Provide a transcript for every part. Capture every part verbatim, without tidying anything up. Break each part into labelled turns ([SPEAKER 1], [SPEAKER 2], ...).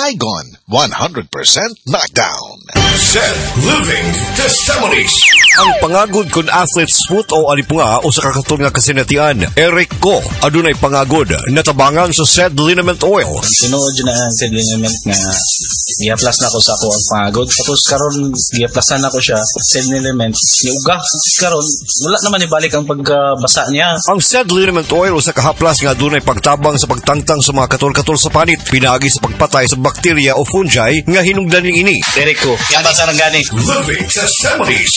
[SPEAKER 1] Saigon, one hundred percent knockdown.
[SPEAKER 2] Zed Living Testimonies.
[SPEAKER 3] Ang pangagod kun athlete smooth o alipunga o sa kakatun nga kasinatian, Eric Ko, adunay pangagod, natabangan sa Zed Liniment Oil.
[SPEAKER 4] Tinuod yun na ang Zed Liniment nga i-plus na ko sa ako ang pangagod. Tapos karon i-plusan na ko siya, Zed Liniment, iuga. Karon wala naman ibalik ang pagbasa niya.
[SPEAKER 3] Ang Zed Liniment Oil sa kahaplas nga adunay pagtabang sa pagtangtang sa mga katol-katol sa panit, pinagi sa pagpatay sa bakterya o fungi nga hinungdan ning ini.
[SPEAKER 4] Eric Ko, yan ba sarang gani?
[SPEAKER 2] Living Testimonies.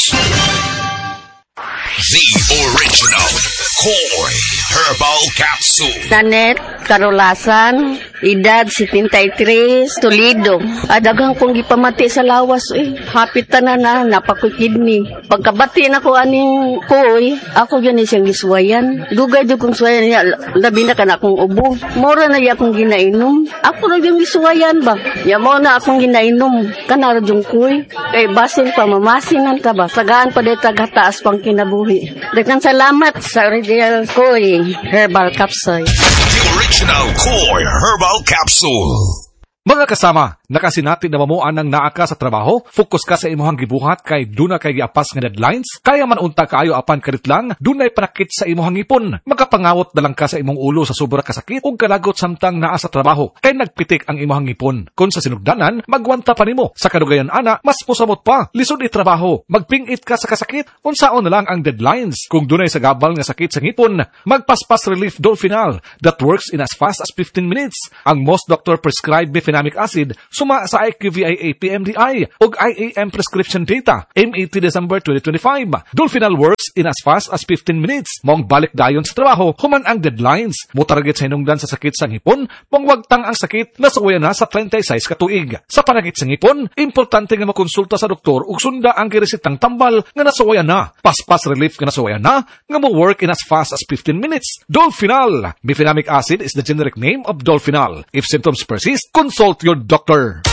[SPEAKER 1] The original Koi Herbal Capsule.
[SPEAKER 5] Nanet Karolasan, edad setenta-tres, Toledo. Adagang kong gipamati sa lawas eh. Hapit na na, napakoy kidney. Pagkabati na ko aning koy, ako yan siyang giswayan. Dugay do kong swayan niya, labi na ka na akong ubo. Mora na akong ginainom. Ako na yung giswayan ba? Ya mo na akong ginainom. Kanara yung koy. Kay basin pa, mamasinan ka ba? Sagaan pa dito tagataas pang kinabuhi. Daghang salamat sa original Koi Herbal Capsule.
[SPEAKER 1] The original Koi Herbal Capsule.
[SPEAKER 6] Mga kasama, nakasinati na mamuan ang naa ka sa trabaho, focus ka sa imuhang gibuhat kay duna kay giapas nga deadlines, kaya man unta kaayo apan kadit lang, dunay panakit sa imuhang ipon. Magkapangawot na lang ka sa imong ulo sa sobra kasakit ug kalagot samtang naa sa trabaho, kay nagpitik ang imuhang ipon. Kung sa sinugdanan, magwanta pa nimo. Sa kadugayan ana, mas pusamot pa, lisod itrabaho, magpingit ka sa kasakit, unsaon na lang ang deadlines. Kung dunay sa gabal nga sakit sa ngipon, magpaspas relief Dolfinal that works in as fast as fifteen minutes. Ang most doctor prescribed bifenamic acid suma sa I Q V I A P M D I ug I A M prescription data M eighty December twenty twenty-five. Dolfinal works in as fast as fifteen minutes. Mong balik dayon sa trabaho human ang deadlines. Mo target sa hinungdan sa sakit sa ngipon, mong wagtang ang sakit nasuwayan na sa thirty-six ka tuig. Sa panakit sa ngipon, importante nga makonsulta sa doktor ug sunda ang giresitang tambal nga nasuwayan na. Paspas relief nga nasuwayan na nga mo work in as fast as fifteen minutes. Dolfinal. Bifenamic acid is the generic name of Dolfinal. If symptoms persist, consult your doctor.